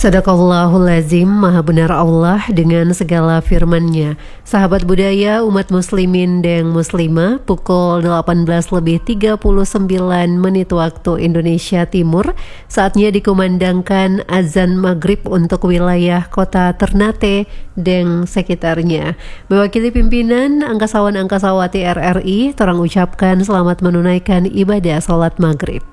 Sadaqallahul lazim, maha benar Allah dengan segala firman-Nya. Sahabat budaya umat muslimin dan muslimah, pukul 18:39 waktu Indonesia Timur, saatnya dikumandangkan azan maghrib untuk wilayah kota Ternate dan sekitarnya. Mewakili pimpinan Angkasawan Angkasawati RRI, torang ucapkan selamat menunaikan ibadah salat maghrib.